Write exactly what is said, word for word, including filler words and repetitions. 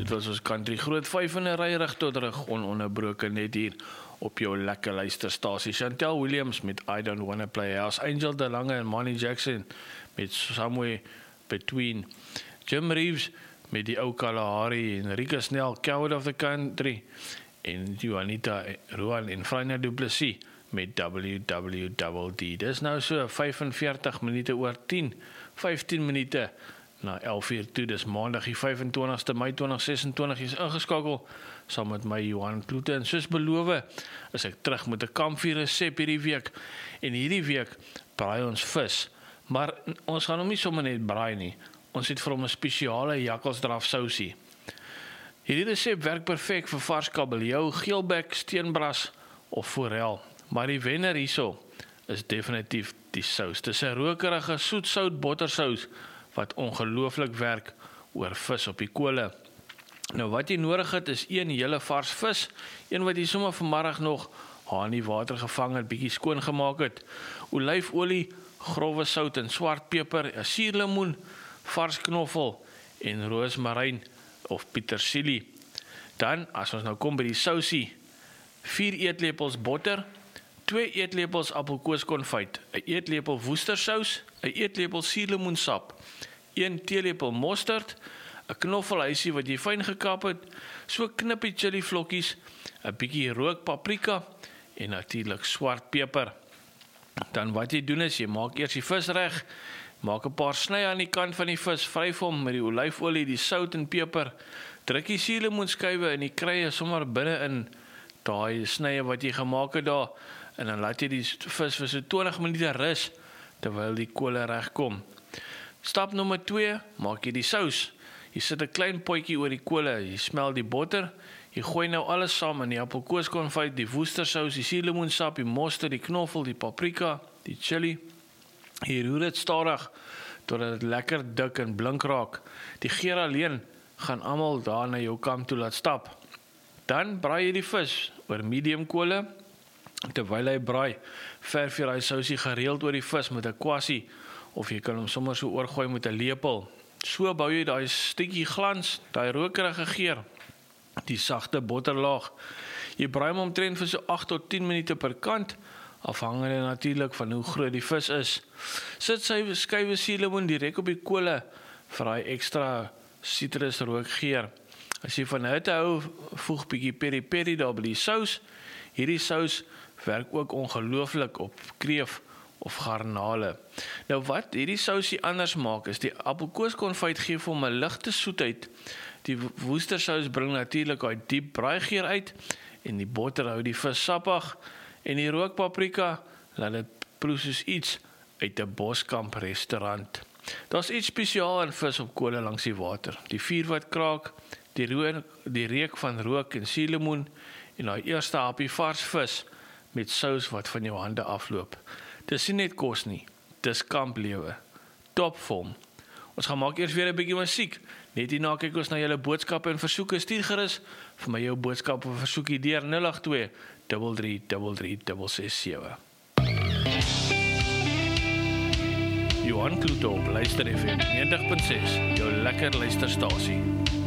Dit was ons country groot vyf in 'n ry reg tot reg ononderbroken net hier op jou lekker luisterstasie. Chantel Williams met I Don't Wanna Play House, Angel De Lange en Manny Jackson met Somewhere Between, Jim Reeves met die ou Kalahari en Rika Snell, Coward of the Country en Juanita Roan en Freina Du Plessis met W W D D. Dis nou so vyf-en-veertig minute oor tien, vyftien minute na elf uur toe. Dis maandag die vyf-en-twintigste Mei twintig sesentwintig. Jy is ingeskakel saam met my Johan Kloete en soos beloof is ek terug met 'n kampvuur resep hierdie week. En hierdie week braai ons vis, maar ons gaan hom nie sommer net braai nie. Ons het vir hom 'n spesiale jakkalsdraf sousie. Hierdie resep werk perfek vir vars kabeljou, geelbek, steenbras of forel. Maar die wenner hierso is definitief die sous. Dis 'n rokerige soet-sout bottersous wat ongelooflik werk oor vis op die kole. Nou wat jy nodig het is een hele vars vis, een wat jy sommer vanmiddag nog aan die water gevang het, bietjie skoon gemaak het, olyfolie, grove sout en swart peper, 'n suurlemoen, vars knoffel en roosmaryn of petersilie. Dan, as ons nou kom by die sousie, vier eetlepels botter, twee eetlepels appelkoeskonfyt, 'n eetlepel woestersous, 'n eetlepel suurlemoensap, een teelepel mosterd, 'n knoffelhuisie wat jy fyn gekap het, so knippie chili vlokkies, 'n bietjie rook paprika en natuurlik swart peper. Dan wat jy doen is, jy maak eers die vis reg, maak 'n paar snye aan die kant van die vis, vryf hom met die olyfolie, die sout en peper, druk die suurlemoenskywe in die krye sommer binne in daai snye wat jy gemaak het daar, en dan laat jy die vis vir so twintig minute rus, terwyl die kole regkom. Stap nommer twee, maak jy die sous. Jy sit 'n klein potjie oor die kole, jy smel die botter, jy gooi nou alles saam in die appelkoeskonfyt, die woestersous, die suurlemoensap, die mosterd, die knoffel, die paprika, die chili. Jy roer dit stadig totdat dit lekker dik en blink raak. Die geur alleen gaan almal daar na jou kam toe laat stap. Dan braai jy die vis oor medium kole. Terwyl hy braai, verf jy daai sousie gereeld oor die vis met 'n kwassie, of jy kan hom sommer so oorgooi met 'n lepel. So bou jy daai stukkie glans, daai rokerige geur, die sagte botterlaag. Jy braai hom omtrent vir so agt tot tien minute per kant, afhangende natuurlik van hoe groot die vis is. Sit sy skywe suurlemoen direk op die kole vir daai ekstra sitrusrookgeur. As jy van hitte hou, voeg bietjie peri peri daar by die sous. Hierdie sous werk ook ongelooflik op kreef of garnale. Nou wat hierdie sousie anders maak is die appelkoeskonfyt gee vir hom 'n ligte soetheid. Die woestersous bring natuurlik daai diep braaigeur uit en die botter hou die vis sappig en die rookpaprika laat dit proe soos iets uit 'n Boskamp restaurant. Daar's iets spesiaal in vis op kole langs die water. Die vuur wat kraak, die rook, die reuk van rook en suurlemoen en daai eerste happie vars vis met sous wat van jou hande afloop. Dis nie net kos nie, dis kamplewe. Topvorm. Ons gaan maak eers weer 'n bietjie musiek. Net hierna kyk ons na julle boodskappe en versoeke. Stuur gerus vir my jou boodskappe of versoekie deur nul agt twee, drie drie drie drie, ses ses sewe. Johan Kloete op Luister F M negentig punt ses, jou lekker luisterstasie.